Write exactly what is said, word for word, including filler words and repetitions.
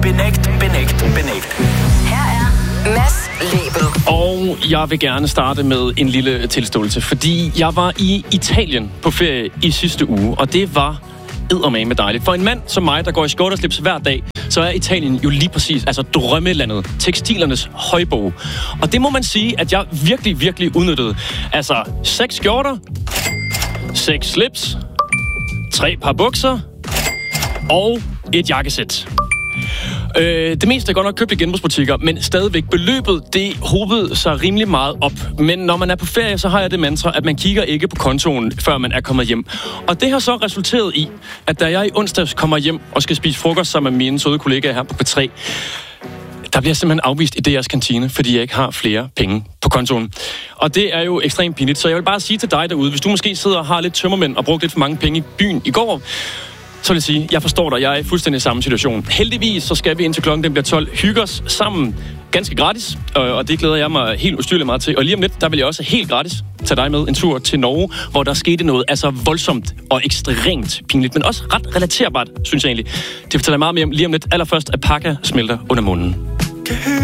benægt, benægt, benægt. Her er Mads Lebel. Og jeg vil gerne starte med en lille tilståelse, fordi jeg var i Italien på ferie i sidste uge, og det var eddermame dejligt. For en mand som mig, der går i skjort og slips hver dag, så er Italien jo lige præcis, altså drømmelandet, tekstilernes højborg. Og det må man sige, at jeg virkelig, virkelig udnyttede. Altså, seks skjorter, seks slips, tre par bukser og et jakkesæt. Øh, det meste er godt nok købt i genbrugsbutikker, men stadigvæk beløbet, det hobede sig rimelig meget op. Men når man er på ferie, så har jeg det mantra, at man kigger ikke på kontoen, før man er kommet hjem. Og det har så resulteret i, at da jeg i onsdags kommer hjem og skal spise frokost sammen med mine søde kollegaer her på P tre, der bliver simpelthen afvist i D R's kantine, fordi jeg ikke har flere penge på kontoen. Og det er jo ekstremt pinligt, så jeg vil bare sige til dig derude, hvis du måske sidder og har lidt tømmermænd og brugt lidt for mange penge i byen i går, så vil jeg sige, jeg forstår dig, jeg er i fuldstændig samme situation. Heldigvis så skal vi indtil klokken den bliver tolv hygge os sammen ganske gratis, og det glæder jeg mig helt ustyrligt meget til. Og lige om lidt, der vil jeg også helt gratis tage dig med en tur til Norge, hvor der skete noget altså voldsomt og ekstremt pinligt, men også ret relaterbart, synes jeg egentlig. Det fortæller jeg meget mere om lige om lidt. Allerførst, at Pakka smelter under munden.